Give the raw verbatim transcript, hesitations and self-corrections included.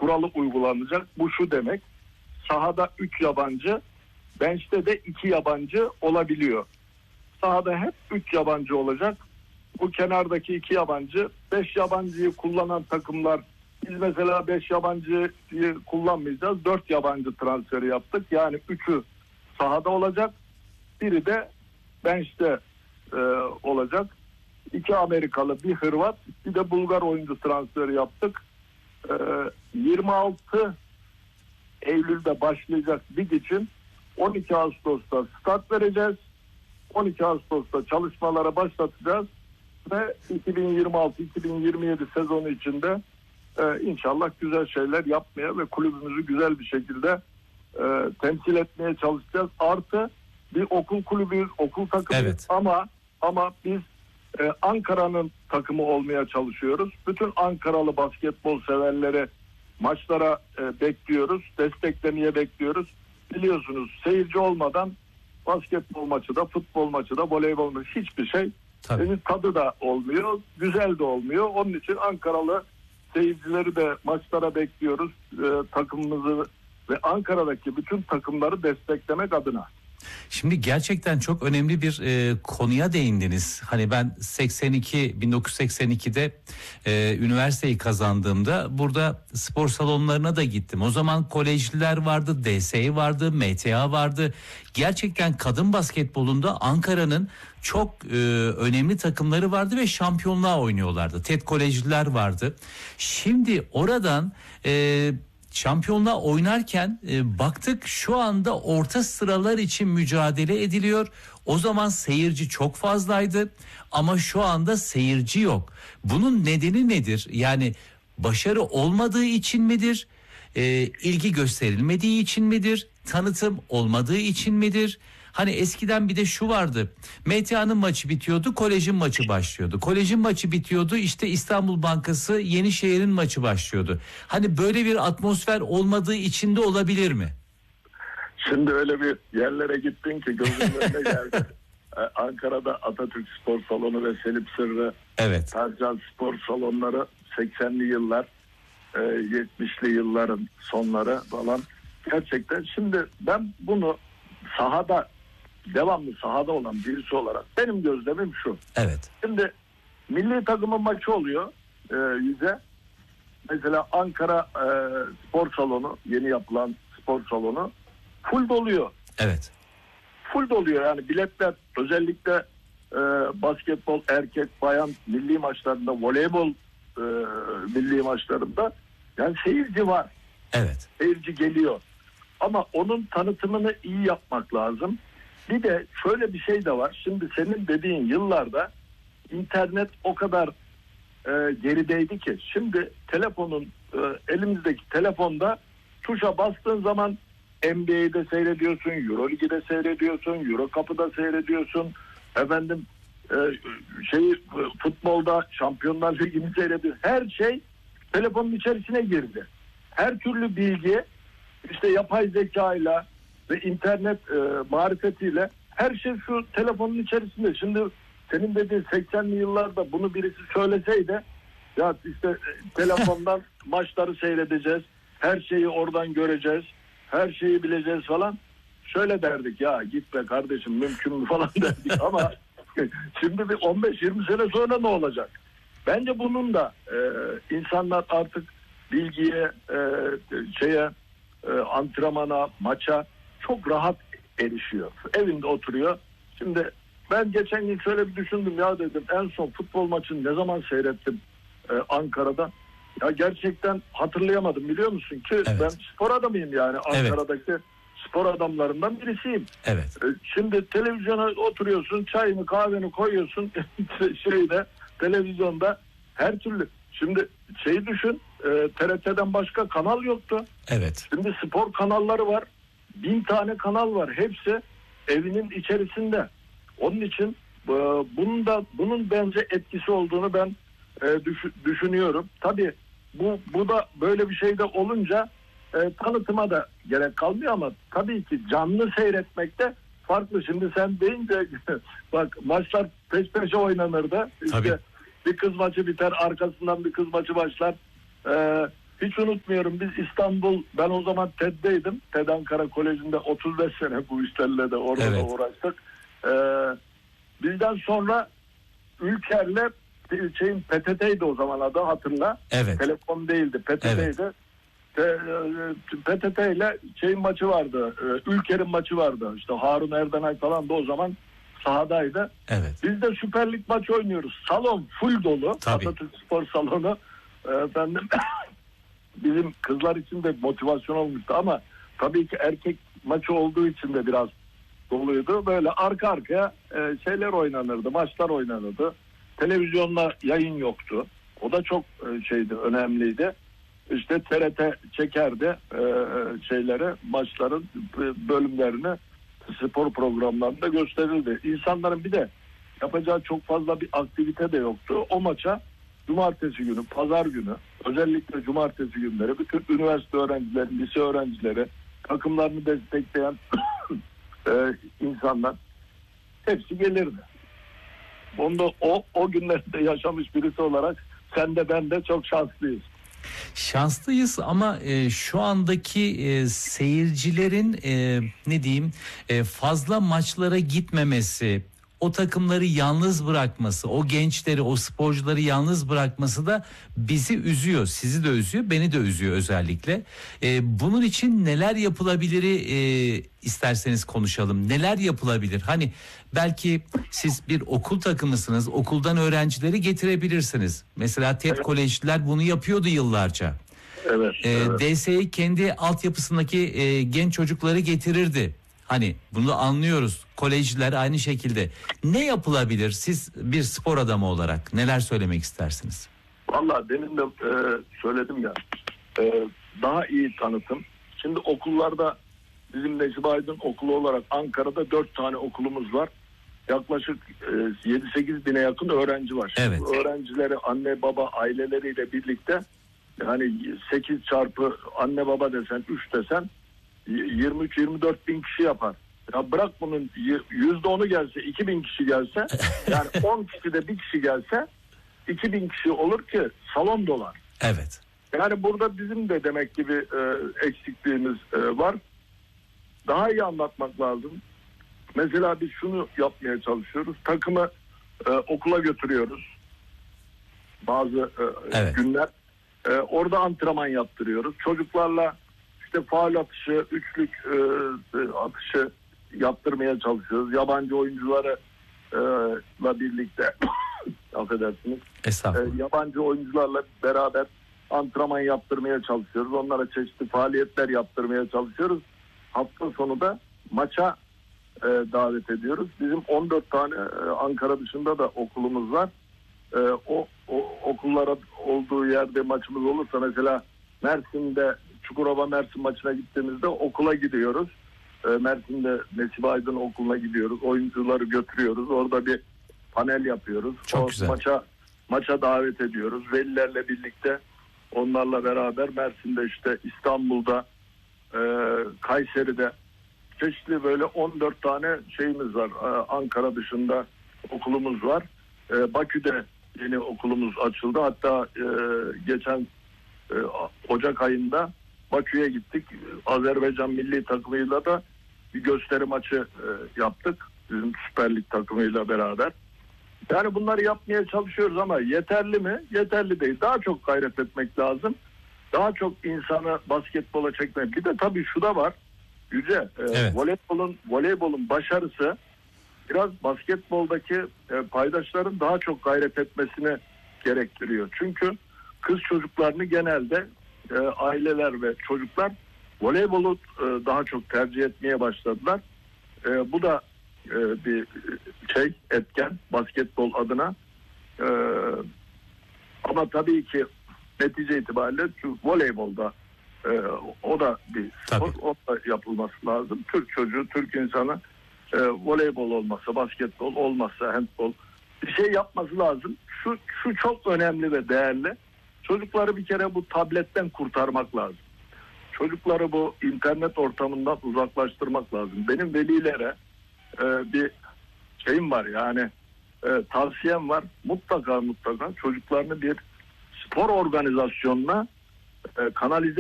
kuralı uygulanacak. Bu şu demek: sahada üç yabancı, bench'te de iki yabancı olabiliyor. Sahada hep üç yabancı olacak. Bu kenardaki iki yabancı, beş yabancıyı kullanan takımlar, biz mesela beş yabancıyı kullanmayacağız. dört yabancı transferi yaptık. Yani üçü sahada olacak. Biri de bench'te e, olacak. İki Amerikalı, bir Hırvat, bir de Bulgar oyuncu transferi yaptık. E, yirmi altı Eylül'de başlayacak lig için on iki Ağustos'ta start vereceğiz. on iki Ağustos'ta çalışmalara başlatacağız ve iki bin yirmi altı iki bin yirmi yedi sezonu içinde e, inşallah güzel şeyler yapmaya ve kulübümüzü güzel bir şekilde e, temsil etmeye çalışacağız. Artı bir okul kulübüyüz, okul takımıyız, evet. ama ama biz e, Ankara'nın takımı olmaya çalışıyoruz. Bütün Ankaralı basketbol severleri maçlara e, bekliyoruz, desteklemeye bekliyoruz. Biliyorsunuz seyirci olmadan basketbol maçı da, futbol maçı da, voleybol maçı, hiçbir şey senin tadı da olmuyor, güzel de olmuyor. Onun için Ankaralı seyircileri de maçlara bekliyoruz. E, takımımızı ve Ankara'daki bütün takımları desteklemek adına. Şimdi gerçekten çok önemli bir e, konuya değindiniz. Hani ben seksen iki bin dokuz yüz seksen ikide e, üniversiteyi kazandığımda burada spor salonlarına da gittim. O zaman kolejliler vardı, D S E vardı, M T A vardı. Gerçekten kadın basketbolunda Ankara'nın çok e, önemli takımları vardı ve şampiyonluğa oynuyorlardı. TED kolejliler vardı. Şimdi oradan e, şampiyonluğa oynarken e, baktık şu anda orta sıralar için mücadele ediliyor. O zaman seyirci çok fazlaydı ama şu anda seyirci yok. Bunun nedeni nedir? Yani başarı olmadığı için midir? E, ilgi gösterilmediği için midir? Tanıtım olmadığı için midir? Hani eskiden bir de şu vardı. M T A'nın maçı bitiyordu, kolejin maçı başlıyordu. Kolejin maçı bitiyordu, işte İstanbul Bankası Yenişehir'in maçı başlıyordu. Hani böyle bir atmosfer olmadığı için de olabilir mi? Şimdi öyle bir yerlere gittin ki gözümün önüne geldi. Ankara'da Atatürk Spor Salonu ve Selim Sırrı, evet. Tarcan Spor Salonları seksenli yıllar, yetmişli yılların sonları falan. Gerçekten şimdi ben bunu sahada, devamlı sahada olan birisi olarak benim gözlemim şu. Evet. Şimdi milli takımın maçı oluyor e, yüze. Mesela Ankara e, spor salonu, yeni yapılan spor salonu full doluyor. Evet. Full doluyor yani biletler, özellikle e, basketbol, erkek, bayan milli maçlarında, voleybol e, milli maçlarında yani seyirci var. Evet. Seyirci geliyor. Ama onun tanıtımını iyi yapmak lazım. Bir de şöyle bir şey de var. Şimdi senin dediğin yıllarda internet o kadar e, gerideydi ki. Şimdi telefonun, e, elimizdeki telefonda tuşa bastığın zaman N B A'de seyrediyorsun, Euroleague'de seyrediyorsun, Euro Cup'da seyrediyorsun. Efendim e, şey futbolda Şampiyonlar Ligi'ni seyrediyorsun. Her şey telefonun içerisine girdi. Her türlü bilgi, İşte yapay zekayla ve internet e, marifetiyle her şey şu telefonun içerisinde. Şimdi senin dediğin seksenli yıllarda bunu birisi söyleseydi, ya işte e, telefondan maçları seyredeceğiz, her şeyi oradan göreceğiz, her şeyi bileceğiz falan. Şöyle derdik, ya git be kardeşim mümkün mü falan derdik ama şimdi bir on beş yirmi sene sonra ne olacak? Bence bunun da e, insanlar artık bilgiye, e, şeye, E, antrenmana, maça çok rahat erişiyor. Evinde oturuyor. Şimdi ben geçen gün şöyle bir düşündüm, ya dedim en son futbol maçını ne zaman seyrettim e, Ankara'da? Ya gerçekten hatırlayamadım, biliyor musun ki evet. Ben spor adamıyım yani Ankara'daki evet. spor adamlarından birisiyim. Evet. E, şimdi televizyona oturuyorsun, çayını kahveni koyuyorsun şeyde, televizyonda her türlü. Şimdi şeyi düşün, e, T R T'den başka kanal yoktu. Evet. Şimdi spor kanalları var. Bin tane kanal var. Hepsi evinin içerisinde. Onun için e, bunun da bunun bence etkisi olduğunu ben e, düş, düşünüyorum. Tabii bu bu da böyle bir şey de olunca e, tanıtıma da gerek kalmıyor ama tabii ki canlı seyretmekte farklı. Şimdi sen deyince bak maçlar peş peşe oynanırdı. İşte tabii. Bir kız maçı biter, arkasından bir kız maçı başlar. Ee, hiç unutmuyorum, biz İstanbul, ben o zaman T E D'deydim. T E D Ankara Koleji'nde otuz beş sene bu işlerle de orada Evet. da uğraştık. Ee, bizden sonra Ülker'le şeyin P T T'ydi o zaman adı, hatırla. Evet. Telekom değildi, P T T'ydi. Evet. P T T ile şeyin maçı vardı. Ülker'in maçı vardı. İşte Harun Erdenay falan da o zaman sahadaydı. Evet. Biz de Süper Lig maçı oynuyoruz. Salon full dolu. Tabii. Atatürk Spor Salonu. Efendim bizim kızlar için de motivasyon olmuştu ama tabii ki erkek maçı olduğu için de biraz doluydu. Böyle arka arkaya e, şeyler oynanırdı, maçlar oynanırdı. Televizyonla yayın yoktu. O da çok e, şeydi, önemliydi. İşte T R T çekerdi e, şeyleri, maçların e, bölümlerini spor programlarında gösterildi. İnsanların bir de yapacağı çok fazla bir aktivite de yoktu. O maça cumartesi günü, pazar günü, özellikle cumartesi günleri bütün üniversite öğrencileri, lise öğrencileri, takımlarını destekleyen e, insanlar hepsi gelirdi. Onda o o günlerde yaşamış birisi olarak sen de ben de çok şanslıyız. Şanslıyız ama e, şu andaki e, seyircilerin e, ne diyeyim e, fazla maçlara gitmemesi, o takımları yalnız bırakması, o gençleri, o sporcuları yalnız bırakması da bizi üzüyor. Sizi de üzüyor, beni de üzüyor özellikle. E, bunun için neler yapılabilir e, isterseniz konuşalım. Neler yapılabilir? Hani belki siz bir okul takımısınız, okuldan öğrencileri getirebilirsiniz. Mesela T E D Evet. Kolejler bunu yapıyordu yıllarca. Evet. E, evet. D S E kendi altyapısındaki e, genç çocukları getirirdi. Hani bunu anlıyoruz. Kolejler aynı şekilde. Ne yapılabilir? Siz bir spor adamı olarak neler söylemek istersiniz? Vallahi demin de e, söyledim ya, e, daha iyi tanıtım. Şimdi okullarda bizim Necip Aydın okulu olarak Ankara'da dört tane okulumuz var. Yaklaşık e, yedi sekiz bine yakın öğrenci var. Evet. Bu öğrencileri anne baba aileleriyle birlikte, yani sekiz çarpı anne baba desen, üç desen yirmi üç yirmi dört bin kişi yapar. Ya bırak bunun yüzde onu gelse, iki bin kişi gelse, yani on kişi de bir kişi gelse iki bin kişi olur ki salon dolar. Evet. Yani burada bizim de demek ki bir e, eksikliğimiz e, var. Daha iyi anlatmak lazım. Mesela biz şunu yapmaya çalışıyoruz. Takımı e, okula götürüyoruz. Bazı e, Evet. günler e, orada antrenman yaptırıyoruz. Çocuklarla işte faul atışı, üçlük e, atışı yaptırmaya çalışıyoruz. Yabancı oyuncularla birlikte affedersiniz. Estağfurullah. E, yabancı oyuncularla beraber antrenman yaptırmaya çalışıyoruz. Onlara çeşitli faaliyetler yaptırmaya çalışıyoruz. Hafta sonu da maça e, davet ediyoruz. Bizim on dört tane e, Ankara dışında da okulumuz var. E, o, o okullara olduğu yerde maçımız olursa, mesela Mersin'de Çukurova Mersin maçına gittiğimizde okula gidiyoruz. E, Mersin'de Necip Aydın okuluna gidiyoruz. Oyuncuları götürüyoruz. Orada bir panel yapıyoruz. Çok o güzel. Maça maça davet ediyoruz. Velilerle birlikte onlarla beraber Mersin'de, işte İstanbul'da, e, Kayseri'de çeşitli böyle on dört tane şeyimiz var. E, Ankara dışında okulumuz var. E, Bakü'de yeni okulumuz açıldı. Hatta e, geçen e, Ocak ayında Bakü'ye gittik. Azerbaycan milli takımıyla da bir gösteri maçı e, yaptık. Bizim Süper Lig takımıyla beraber. Yani bunları yapmaya çalışıyoruz ama yeterli mi? Yeterli değil. Daha çok gayret etmek lazım. Daha çok insanı basketbola çekmek. Bir de tabii şu da var. Yüce, e, Evet. voleybolun voleybolun başarısı biraz basketboldaki e, paydaşların daha çok gayret etmesini gerektiriyor. Çünkü kız çocuklarını genelde e, aileler ve çocuklar voleybolu e, daha çok tercih etmeye başladılar. E, bu da e, bir şey etken basketbol adına. E, ama tabii ki netice itibariyle şu voleybolda e, o da bir spor, o da yapılması lazım. Türk çocuğu, Türk insanı e, voleybol olmazsa, basketbol olmazsa, handbol bir şey yapması lazım. Şu, şu çok önemli ve değerli. Çocukları bir kere bu tabletten kurtarmak lazım. Çocukları bu internet ortamından uzaklaştırmak lazım. Benim velilere e, bir şeyim var, yani e, tavsiyem var. Mutlaka mutlaka çocuklarını bir spor organizasyonuna e, kanalize